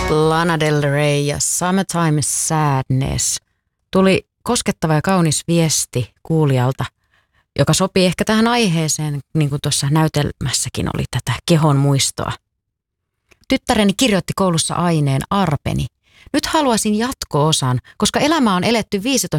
Lana Del Rey ja Summertime Sadness. Tuli koskettava ja kaunis viesti kuulijalta, joka sopii ehkä tähän aiheeseen, niin kuin tuossa näytelmässäkin oli tätä kehon muistoa. Tyttäreni kirjoitti koulussa aineen arpeni. Nyt haluaisin jatko-osan, koska elämä on eletty 15